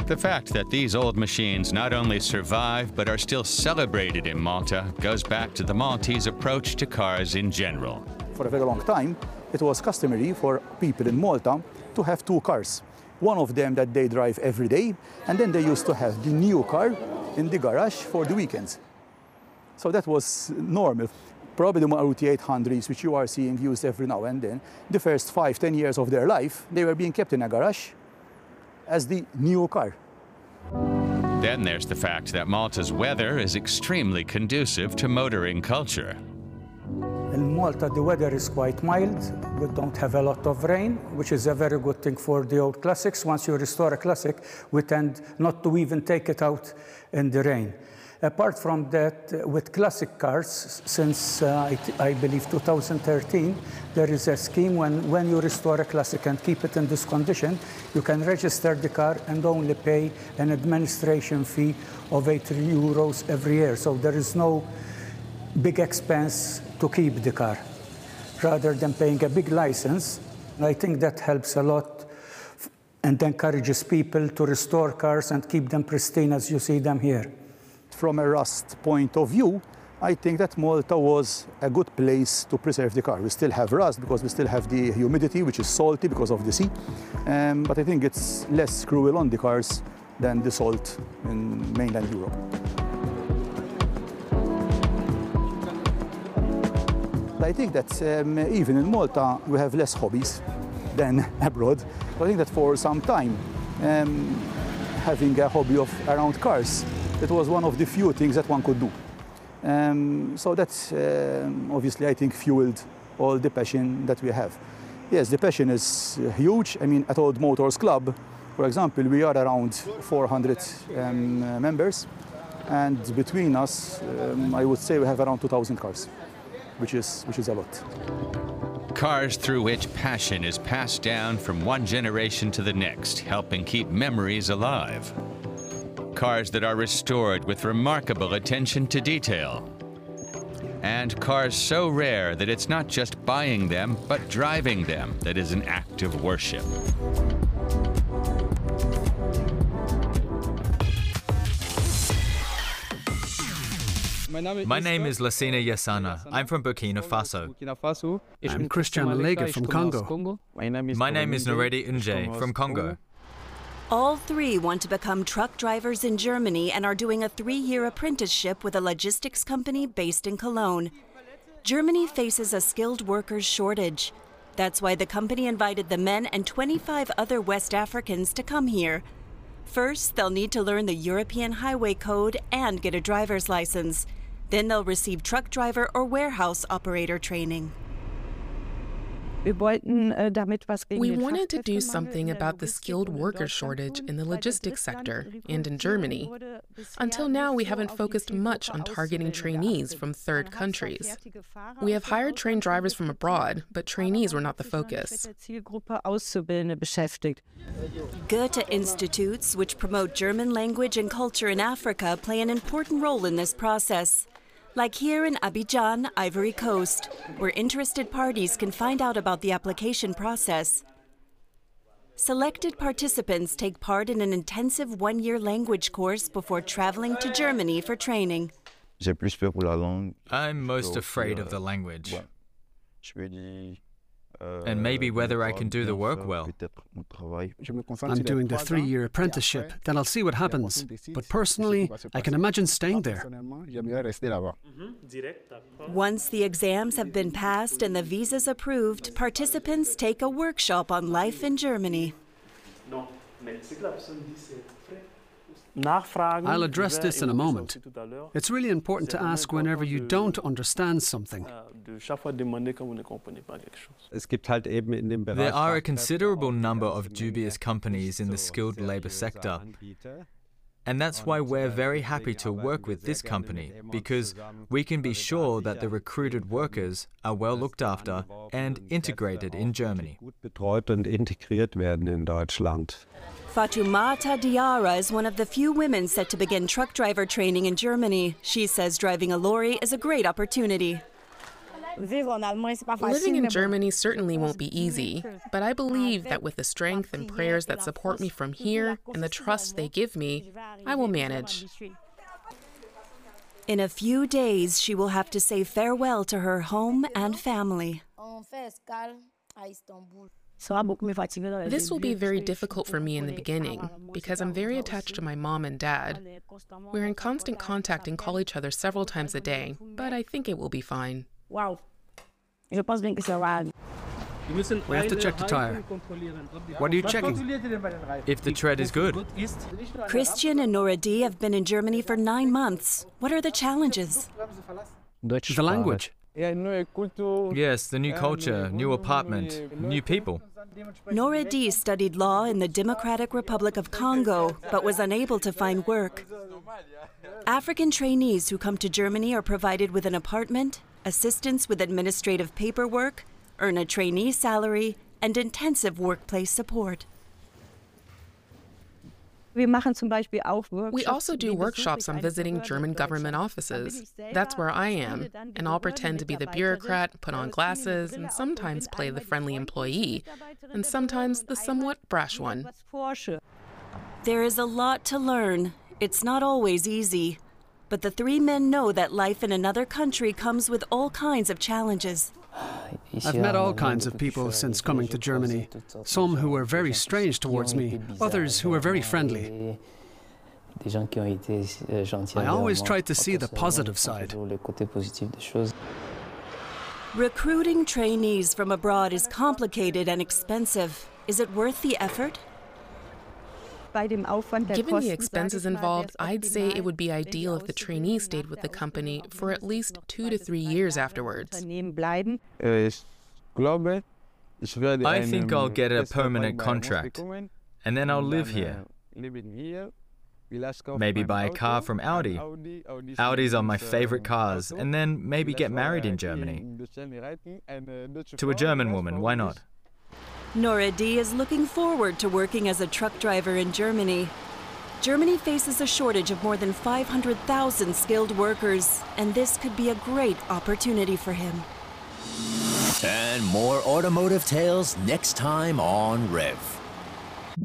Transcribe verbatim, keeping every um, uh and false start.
The fact that these old machines not only survive but are still celebrated in Malta goes back to the Maltese approach to cars in general. For a very long time, it was customary for people in Malta to have two cars. One of them that they drive every day, and then they used to have the new car in the garage for the weekends. So that was normal. Probably the Maruti eight hundreds, which you are seeing used every now and then, the first five, ten years of their life, they were being kept in a garage as the new car. Then there's the fact that Malta's weather is extremely conducive to motoring culture. In Malta, the weather is quite mild. We don't have a lot of rain, which is a very good thing for the old classics. Once you restore a classic, we tend not to even take it out in the rain. Apart from that, with classic cars, since uh, I, I believe two thousand thirteen, there is a scheme when, when you restore a classic and keep it in this condition, you can register the car and only pay an administration fee of eighty euros every year. So there is no big expense to keep the car, rather than paying a big license. I think that helps a lot and encourages people to restore cars and keep them pristine as you see them here. From a rust point of view, I think that Malta was a good place to preserve the car. We still have rust because we still have the humidity, which is salty because of the sea. Um, but I think it's less cruel on the cars than the salt in mainland Europe. I think that um, even in Malta, we have less hobbies than abroad. I think that for some time, um, having a hobby of around cars, it was one of the few things that one could do. Um, so that's um, obviously, I think, fueled all the passion that we have. Yes, the passion is huge. I mean, at Old Motors Club, for example, we are around four hundred um, members. And between us, um, I would say we have around two thousand cars, which is, which is a lot. Cars through which passion is passed down from one generation to the next, helping keep memories alive. Cars that are restored with remarkable attention to detail. And cars so rare that it's not just buying them, but driving them that is an act of worship. My name is Lassina Yassana. I'm from Burkina Faso. I'm Christian Alega from Congo. My name is Noredi Unje from Congo. All three want to become truck drivers in Germany and are doing a three-year apprenticeship with a logistics company based in Cologne. Germany faces a skilled workers shortage. That's why the company invited the men and twenty-five other West Africans to come here. First, they'll need to learn the European Highway Code and get a driver's license. Then they'll receive truck driver or warehouse operator training. We wanted to do something about the skilled worker shortage in the logistics sector and in Germany. Until now, we haven't focused much on targeting trainees from third countries. We have hired trained drivers from abroad, but trainees were not the focus. Goethe Institutes, which promote German language and culture in Africa, play an important role in this process. Like here in Abidjan, Ivory Coast, where interested parties can find out about the application process. Selected participants take part in an intensive one-year language course before traveling to Germany for training. I'm most afraid of the language. And maybe whether I can do the work well. I'm doing the three-year apprenticeship, then I'll see what happens. But personally, I can imagine staying there. Once the exams have been passed and the visas approved, participants take a workshop on life in Germany. I'll address this in a moment. It's really important to ask whenever you don't understand something. There are a considerable number of dubious companies in the skilled labor sector. And that's why we're very happy to work with this company, because we can be sure that the recruited workers are well looked after and integrated in Germany. Fatoumata Diarra is one of the few women set to begin truck driver training in Germany. She says driving a lorry is a great opportunity. Living in Germany certainly won't be easy, but I believe that with the strength and prayers that support me from here and the trust they give me, I will manage. In a few days, she will have to say farewell to her home and family. This will be very difficult for me in the beginning because I'm very attached to my mom and dad. We're in constant contact and call each other several times a day, but I think it will be fine. We have to check the tire. What are you checking? If the tread is good. Christian and Nora D have been in Germany for nine months. What are the challenges? The language. Yes, the new culture, new apartment, new people. Nora D studied law in the Democratic Republic of Congo, but was unable to find work. African trainees who come to Germany are provided with an apartment, assistance with administrative paperwork, earn a trainee salary, and intensive workplace support. We also do workshops on visiting German government offices. That's where I am, and I'll pretend to be the bureaucrat, put on glasses, and sometimes play the friendly employee, and sometimes the somewhat brash one. There is a lot to learn. It's not always easy. But the three men know that life in another country comes with all kinds of challenges. I've met all kinds of people since coming to Germany. Some who were very strange towards me, others who were very friendly. I always try to see the positive side. Recruiting trainees from abroad is complicated and expensive. Is it worth the effort? Given the expenses involved, I'd say it would be ideal if the trainee stayed with the company for at least two to three years afterwards. I think I'll get a permanent contract, and then I'll live here. Maybe buy a car from Audi. Audis are my favorite cars, and then maybe get married in Germany. To a German woman, why not? Nora D is looking forward to working as a truck driver in Germany. Germany faces a shortage of more than five hundred thousand skilled workers, and this could be a great opportunity for him. And more automotive tales next time on Rev.